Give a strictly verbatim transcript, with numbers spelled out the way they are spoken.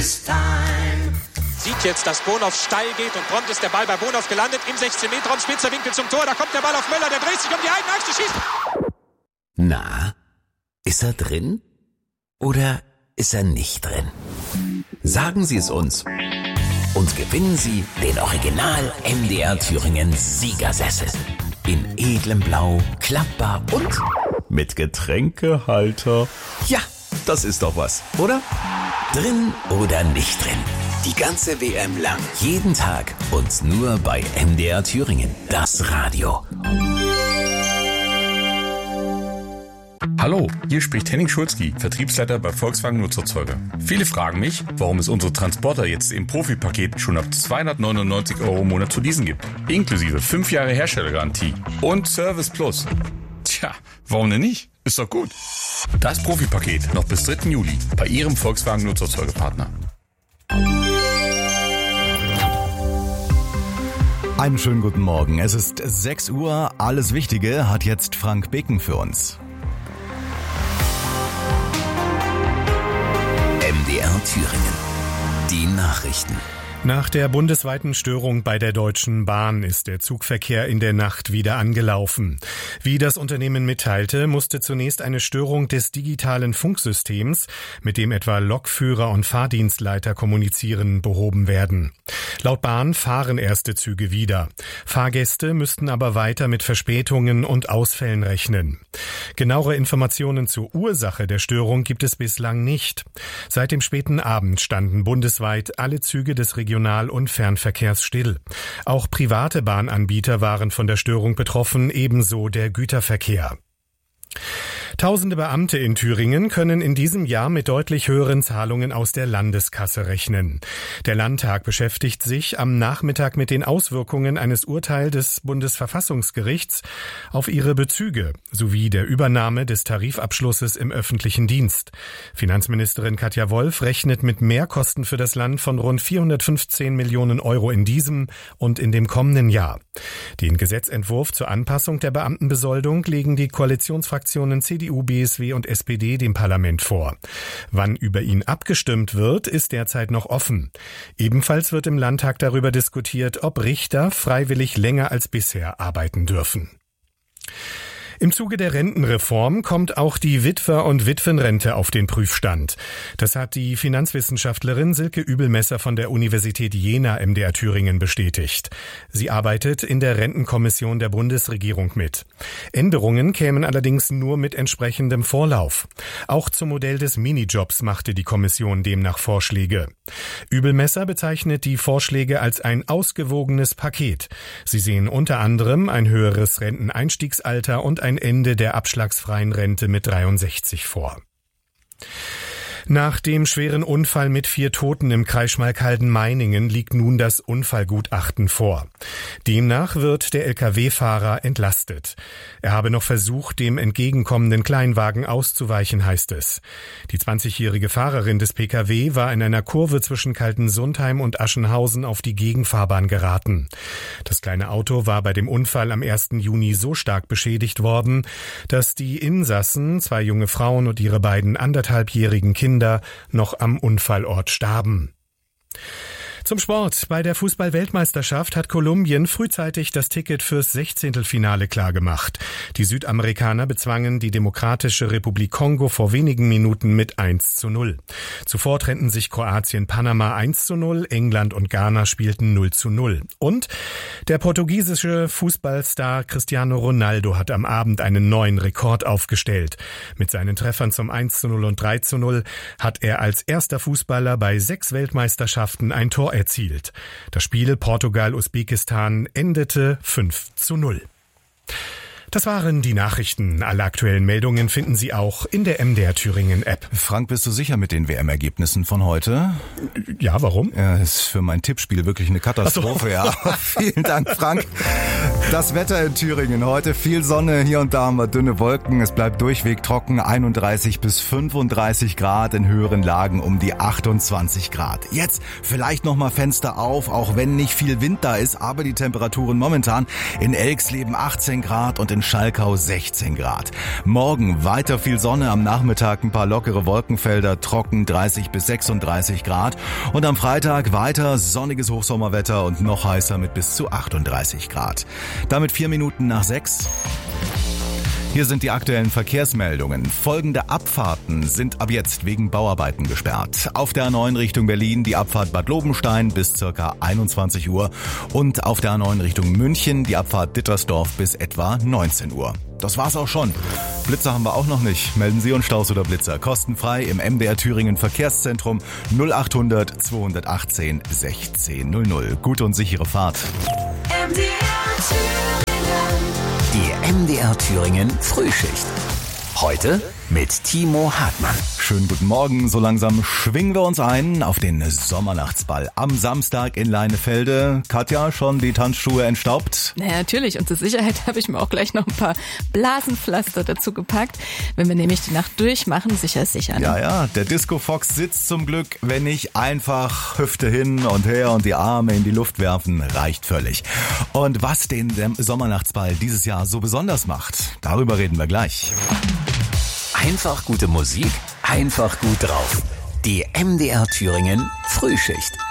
Sieht jetzt, dass Bonhoff steil geht und prompt ist der Ball bei Bonhoff gelandet. Im sechzehn Meter Raum, spitzer Winkel zum Tor. Da kommt der Ball auf Möller, der dreht sich um die eigene Achse, schießt. Na, ist er drin? Oder ist er nicht drin? Sagen Sie es uns. Und gewinnen Sie den Original M D R Thüringen Siegersessel. In edlem Blau, klappbar und mit Getränkehalter. Ja, das ist doch was, oder? Drin oder nicht drin? Die ganze W M lang. Jeden Tag und nur bei M D R Thüringen. Das Radio. Hallo, hier spricht Henning Schulzki, Vertriebsleiter bei Volkswagen Nutzerzeuger. Viele fragen mich, warum es unsere Transporter jetzt im Profipaket schon ab zweihundertneunundneunzig Euro im Monat zu leasen gibt. Inklusive fünf Jahre Herstellergarantie und Service Plus. Tja, warum denn nicht? Ist doch gut. Das Profipaket noch bis dritten Juli bei Ihrem Volkswagen Nutzerzeugerpartner. Einen schönen guten Morgen. Es ist sechs Uhr. Alles Wichtige hat jetzt Frank Beken für uns. M D R Thüringen. Die Nachrichten. Nach der bundesweiten Störung bei der Deutschen Bahn ist der Zugverkehr in der Nacht wieder angelaufen. Wie das Unternehmen mitteilte, musste zunächst eine Störung des digitalen Funksystems, mit dem etwa Lokführer und Fahrdienstleiter kommunizieren, behoben werden. Laut Bahn fahren erste Züge wieder. Fahrgäste müssten aber weiter mit Verspätungen und Ausfällen rechnen. Genauere Informationen zur Ursache der Störung gibt es bislang nicht. Seit dem späten Abend standen bundesweit alle Züge des Regional- und Fernverkehrs still. Auch private Bahnanbieter waren von der Störung betroffen, ebenso der Güterverkehr. Tausende Beamte in Thüringen können in diesem Jahr mit deutlich höheren Zahlungen aus der Landeskasse rechnen. Der Landtag beschäftigt sich am Nachmittag mit den Auswirkungen eines Urteils des Bundesverfassungsgerichts auf ihre Bezüge sowie der Übernahme des Tarifabschlusses im öffentlichen Dienst. Finanzministerin Katja Wolf rechnet mit Mehrkosten für das Land von rund vierhundertfünfzehn Millionen Euro in diesem und in dem kommenden Jahr. Den Gesetzentwurf zur Anpassung der Beamtenbesoldung legen die Koalitionsfraktionen C D U, B S W und S P D dem Parlament vor. Wann über ihn abgestimmt wird, ist derzeit noch offen. Ebenfalls wird im Landtag darüber diskutiert, ob Richter freiwillig länger als bisher arbeiten dürfen. Im Zuge der Rentenreform kommt auch die Witwer- und Witwenrente auf den Prüfstand. Das hat die Finanzwissenschaftlerin Silke Übelmesser von der Universität Jena M D R Thüringen bestätigt. Sie arbeitet in der Rentenkommission der Bundesregierung mit. Änderungen kämen allerdings nur mit entsprechendem Vorlauf. Auch zum Modell des Minijobs machte die Kommission demnach Vorschläge. Übelmesser bezeichnet die Vorschläge als ein ausgewogenes Paket. Sie sehen unter anderem ein höheres Renteneinstiegsalter und ein ein Ende der abschlagsfreien Rente mit dreiundsechzig vor. Nach dem schweren Unfall mit vier Toten im Kreis Schmalkalden-Meiningen liegt nun das Unfallgutachten vor. Demnach wird der L K W-Fahrer entlastet. Er habe noch versucht, dem entgegenkommenden Kleinwagen auszuweichen, heißt es. Die zwanzigjährige Fahrerin des P K W war in einer Kurve zwischen Kaltensundheim und Aschenhausen auf die Gegenfahrbahn geraten. Das kleine Auto war bei dem Unfall am ersten Juni so stark beschädigt worden, dass die Insassen, zwei junge Frauen und ihre beiden anderthalbjährigen Kinder, noch am Unfallort starben. Zum Sport. Bei der Fußball-Weltmeisterschaft hat Kolumbien frühzeitig das Ticket fürs Sechzehntelfinale klargemacht. Die Südamerikaner bezwangen die Demokratische Republik Kongo vor wenigen Minuten mit eins zu null. Zuvor trennten sich Kroatien, Panama eins zu null, England und Ghana spielten null zu null. Und der portugiesische Fußballstar Cristiano Ronaldo hat am Abend einen neuen Rekord aufgestellt. Mit seinen Treffern zum eins zu null und drei zu null hat er als erster Fußballer bei sechs Weltmeisterschaften ein Tor erzielt. Das Spiel Portugal-Usbekistan endete fünf zu null. Das waren die Nachrichten. Alle aktuellen Meldungen finden Sie auch in der M D R Thüringen App. Frank, bist du sicher mit den W M-Ergebnissen von heute? Ja, warum? Ja, ist für mein Tippspiel wirklich eine Katastrophe, so. Ja. Vielen Dank, Frank. Das Wetter in Thüringen heute, viel Sonne, hier und da haben wir dünne Wolken. Es bleibt durchweg trocken, einunddreißig bis fünfunddreißig Grad, in höheren Lagen um die achtundzwanzig Grad. Jetzt vielleicht nochmal Fenster auf, auch wenn nicht viel Wind da ist, aber die Temperaturen momentan in Elxleben achtzehn Grad und in und Schalkau sechzehn Grad. Morgen weiter viel Sonne, am Nachmittag ein paar lockere Wolkenfelder, trocken dreißig bis sechsunddreißig Grad. Und am Freitag weiter sonniges Hochsommerwetter und noch heißer mit bis zu achtunddreißig Grad. Damit vier Minuten nach sechs. Hier sind die aktuellen Verkehrsmeldungen. Folgende Abfahrten sind ab jetzt wegen Bauarbeiten gesperrt. Auf der A neun Richtung Berlin die Abfahrt Bad Lobenstein bis circa einundzwanzig Uhr und auf der A neun Richtung München die Abfahrt Dittersdorf bis etwa neunzehn Uhr. Das war's auch schon. Blitzer haben wir auch noch nicht. Melden Sie uns Staus oder Blitzer kostenfrei im M D R Thüringen Verkehrszentrum null acht hundert zweihundertachtzehn sechzehn null null. Gute und sichere Fahrt. M D R Thüringen. Die M D R Thüringen Frühschicht. Heute mit Timo Hartmann. Schönen guten Morgen. So langsam schwingen wir uns ein auf den Sommernachtsball am Samstag in Leinefelde. Katja, schon die Tanzschuhe entstaubt? Naja, natürlich. Und zur Sicherheit habe ich mir auch gleich noch ein paar Blasenpflaster dazu gepackt. Wenn wir nämlich die Nacht durchmachen, sicher ist sicher. Ne? Ja, ja. Der Disco Fox sitzt zum Glück, wenn nicht einfach Hüfte hin und her und die Arme in die Luft werfen, reicht völlig. Und was den Sommernachtsball dieses Jahr so besonders macht, darüber reden wir gleich. Einfach gute Musik, einfach gut drauf. Die M D R Thüringen Frühschicht.